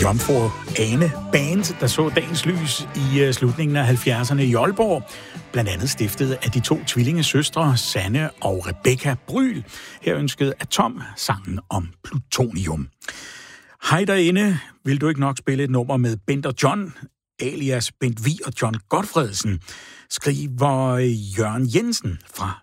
Jomfru Ane Band, der så dagens lys i slutningen af 70'erne i Aalborg. Blandt andet stiftet af de to tvillingesøstre, Sanne og Rebecca Bryl. Her ønskede Atom sangen om plutonium. Hej derinde, vil du ikke nok spille et nummer med Bent og John, alias Bent Vig og John Gotfredsen, skriver Jørgen Jensen fra